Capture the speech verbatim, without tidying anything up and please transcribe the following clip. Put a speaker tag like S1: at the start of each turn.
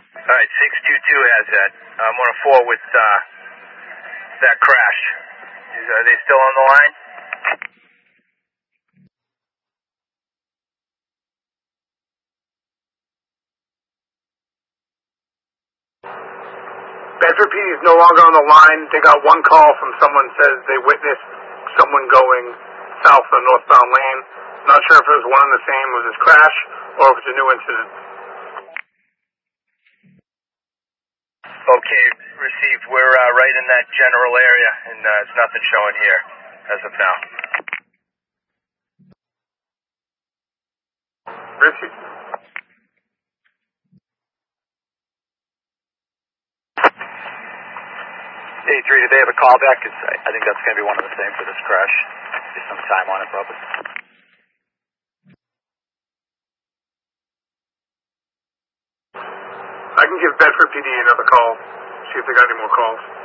S1: All right, six two two has that. I'm on a four with uh, that crash. Is, are they still on the line?
S2: Bedford P D is no longer on the line. They got one call from someone says they witnessed someone going south on northbound lane. Not sure if it was one and the same with this crash or if it's a new incident.
S1: Okay, received. We're uh, right in that general area, and uh, there's nothing showing here as of now.
S2: Received.
S3: A three, did they have a callback? Cause I, I think that's going to be one of the same for this crash. Get some time on it, probably.
S2: I can give Bedford P D another call, see if they got any more calls.